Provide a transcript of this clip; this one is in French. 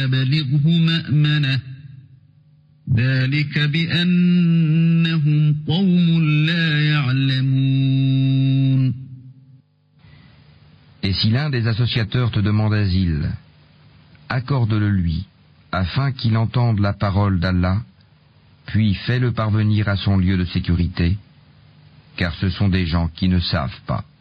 فأبلغه مأمنه ذلك بأنهم قوم لا يعلمون. Et si l'un des associateurs te demande asile, accorde-le lui, afin qu'il entende la parole d'Allah, puis fais-le parvenir à son lieu de sécurité, car ce sont des gens qui ne savent pas.